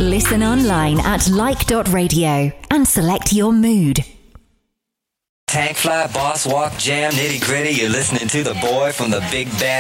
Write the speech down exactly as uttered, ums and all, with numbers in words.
Listen online at like dot radio and select your mood. Tank fly, boss walk, jam, nitty gritty. You're listening to the boy from the big bad